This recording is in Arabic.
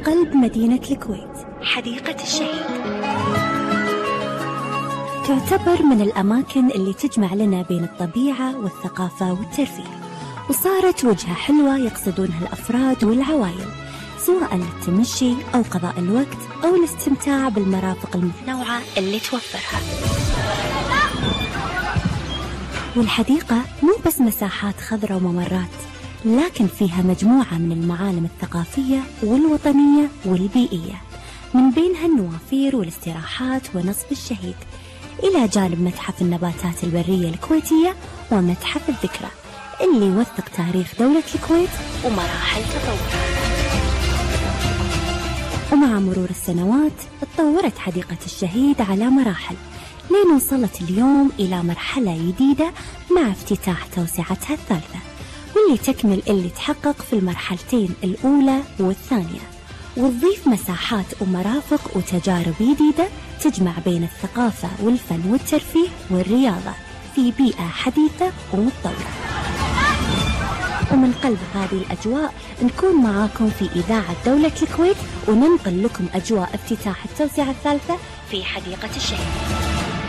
قلب مدينة الكويت حديقة الشهيد. تعتبر من الأماكن اللي تجمع لنا بين الطبيعة والثقافة والترفيه، وصارت وجهة حلوة يقصدونها الأفراد والعوائل، سواء للتمشي أو قضاء الوقت أو الاستمتاع بالمرافق المتنوعة اللي توفرها. والحديقة مو بس مساحات خضراء وممرات، لكن فيها مجموعة من المعالم الثقافية والوطنية والبيئية، من بينها النوافير والاستراحات ونصب الشهيد، إلى جانب متحف النباتات البرية الكويتية ومتحف الذكرى اللي يوثق تاريخ دولة الكويت ومراحل تطورها. ومع مرور السنوات اتطورت حديقة الشهيد على مراحل، لين وصلت اليوم إلى مرحلة جديدة مع افتتاح توسعتها الثالثة، واللي تكمل اللي تحقق في المرحلتين الأولى والثانية، وتضيف مساحات ومرافق وتجارب جديدة تجمع بين الثقافة والفن والترفيه والرياضة في بيئة حديثة ومتطورة. ومن قلب هذه الأجواء نكون معاكم في إذاعة دولة الكويت، وننقل لكم أجواء افتتاح التوسعة الثالثة في حديقة الشهيد.